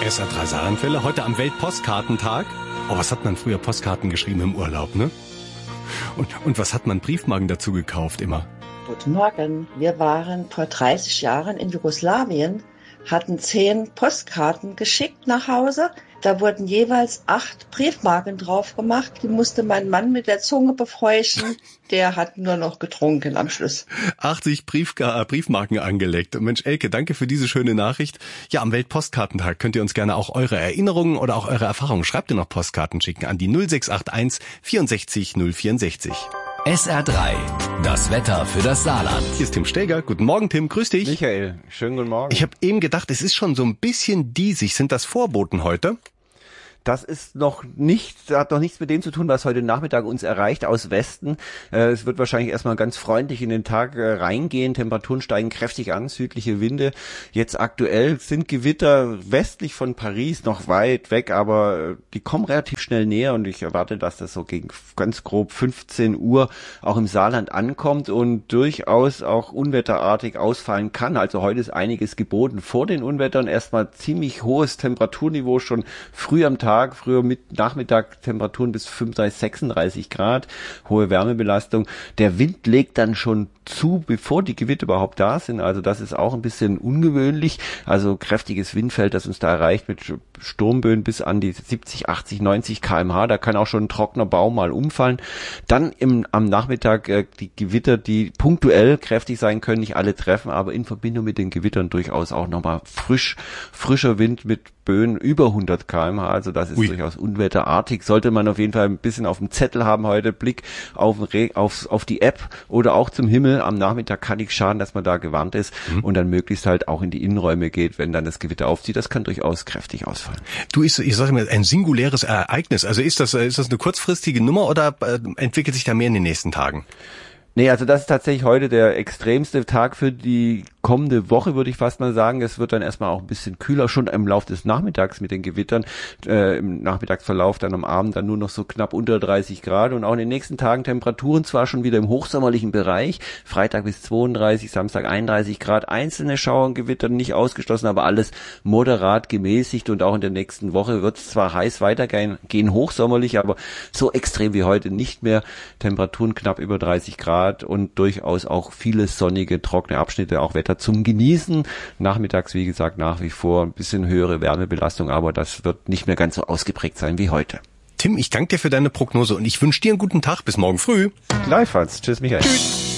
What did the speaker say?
SR3 Saarlandwelle, heute am Weltpostkartentag. Oh, was hat man früher Postkarten geschrieben im Urlaub, ne? Und was hat man Briefmarken dazu gekauft immer? Guten Morgen. Wir waren vor 30 Jahren in Jugoslawien, hatten 10 Postkarten geschickt nach Hause. Da wurden jeweils 8 Briefmarken drauf gemacht. Die musste mein Mann mit der Zunge befeuchten. Der hat nur noch getrunken am Schluss. 80 Briefmarken angelegt. Mensch, Elke, danke für diese schöne Nachricht. Ja, am Weltpostkartentag könnt ihr uns gerne auch eure Erinnerungen oder auch eure Erfahrungen, schreibt ihr noch Postkarten schicken an die 0681 64 064. SR3, das Wetter für das Saarland. Hier ist Tim Steger. Guten Morgen, Tim. Grüß dich. Michael, schönen guten Morgen. Ich habe eben gedacht, es ist schon so ein bisschen diesig. Sind das Vorboten heute? Das ist hat noch nichts mit dem zu tun, was heute Nachmittag uns erreicht aus Westen. Es wird wahrscheinlich erstmal ganz freundlich in den Tag reingehen. Temperaturen steigen kräftig an, südliche Winde. Jetzt aktuell sind Gewitter westlich von Paris noch weit weg, aber die kommen relativ schnell näher und ich erwarte, dass das so gegen ganz grob 15 Uhr auch im Saarland ankommt und durchaus auch unwetterartig ausfallen kann. Also heute ist einiges geboten. Vor den Unwettern erstmal ziemlich hohes Temperaturniveau schon früh am Tag. Früher Nachmittag Temperaturen bis 35, 36 Grad, hohe Wärmebelastung. Der Wind legt dann schon zu, bevor die Gewitter überhaupt da sind. Also das ist auch ein bisschen ungewöhnlich. Also kräftiges Windfeld, das uns da erreicht mit Sturmböen bis an die 70, 80, 90 km/h. Da kann auch schon ein trockener Baum mal umfallen. Dann am Nachmittag die Gewitter, die punktuell kräftig sein können, nicht alle treffen, aber in Verbindung mit den Gewittern durchaus auch nochmal frischer Wind mit Böen über 100 km/h. Also das ist durchaus unwetterartig. Sollte man auf jeden Fall ein bisschen auf dem Zettel haben heute. Blick auf die App oder auch zum Himmel. Am Nachmittag kann nichts schaden, dass man da gewarnt ist und dann möglichst halt auch in die Innenräume geht, wenn dann das Gewitter aufzieht. Das kann durchaus kräftig ausfallen. Du, ich sage mal, ein singuläres Ereignis. Also ist das eine kurzfristige Nummer oder entwickelt sich da mehr in den nächsten Tagen? Nee, also das ist tatsächlich heute der extremste Tag für die kommende Woche, würde ich fast mal sagen. Es wird dann erstmal auch ein bisschen kühler, schon im Laufe des Nachmittags mit den Gewittern. Im Nachmittagsverlauf dann am Abend dann nur noch so knapp unter 30 Grad und auch in den nächsten Tagen Temperaturen zwar schon wieder im hochsommerlichen Bereich. Freitag bis 32, Samstag 31 Grad. Einzelne Schauer und Gewitter nicht ausgeschlossen, aber alles moderat gemäßigt und auch in der nächsten Woche wird es zwar heiß weitergehen, hochsommerlich, aber so extrem wie heute nicht mehr. Temperaturen knapp über 30 Grad und durchaus auch viele sonnige, trockene Abschnitte, auch Wetter zum Genießen. Nachmittags, wie gesagt, nach wie vor ein bisschen höhere Wärmebelastung, aber das wird nicht mehr ganz so ausgeprägt sein wie heute. Tim, ich danke dir für deine Prognose und ich wünsche dir einen guten Tag. Bis morgen früh. Gleichfalls. Tschüss, Michael. Tschüss.